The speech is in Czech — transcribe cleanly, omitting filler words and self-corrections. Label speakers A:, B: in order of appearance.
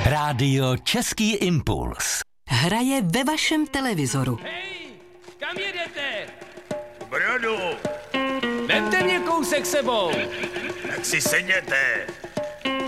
A: Rádio Český impuls.
B: Hraje ve vašem televizoru.
C: Hej, kam jedete?
D: Brodu,
C: Vemte mě kousek sebou.
D: tak si sedněte.